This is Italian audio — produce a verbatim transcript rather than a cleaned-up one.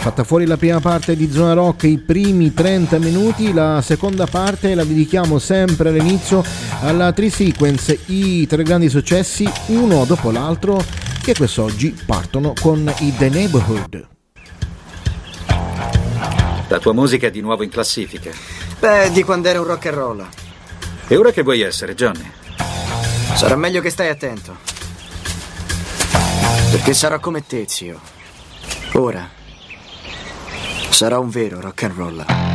Fatta fuori la prima parte di Zona Rock, i primi trenta minuti, la seconda parte la dedichiamo sempre all'inizio alla Tri-Sequence, i tre grandi successi uno dopo l'altro che quest'oggi partono con i The Neighborhood. La tua musica è di nuovo in classifica. Beh, di quando era un rock and roll. E ora che vuoi essere, Johnny? Sarà meglio che stai attento. Perché sarò come te, zio. Ora sarò un vero rock and roll.